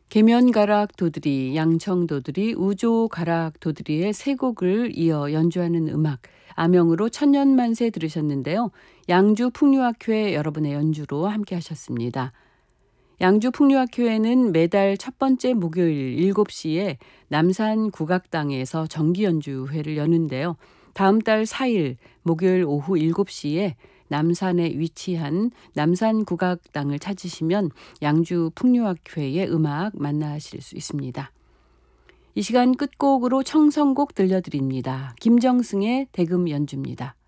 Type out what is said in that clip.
계면가락 도드리, 양청도드리, 우조가락 도드리의 세 곡을 이어 연주하는 음악, 암영으로 천년만세 들으셨는데요. 양주 풍류학회 여러분의 연주로 함께 하셨습니다. 양주 풍류학회에는 매달 첫 번째 목요일 7시에 남산 국악당에서 정기연주회를 여는데요. 다음 달 4일 목요일 오후 7시에 남산에 위치한 남산국악당을 찾으시면 양주 풍류학회의 음악 만나실 수 있습니다. 이 시간 끝곡으로 청성곡 들려드립니다. 김정승의 대금 연주입니다.